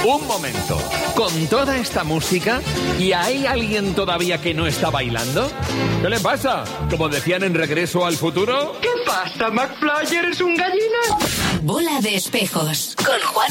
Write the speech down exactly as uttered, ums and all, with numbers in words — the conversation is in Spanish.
Un momento. ¿Con toda esta música y hay alguien todavía que no está bailando? ¿Qué le pasa? Como decían en Regreso al Futuro. ¿Qué pasa, McFly? ¿Eres un gallina? Bola de espejos con Juan